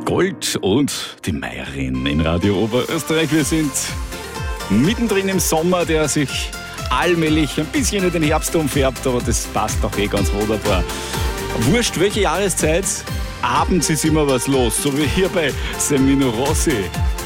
Gold und die Meierin in Radio Oberösterreich. Wir sind mittendrin im Sommer, der sich allmählich ein bisschen in den Herbst umfärbt, aber das passt doch ganz wunderbar. Wurscht, welche Jahreszeit, abends ist immer was los, so wie hier bei Semino Rossi.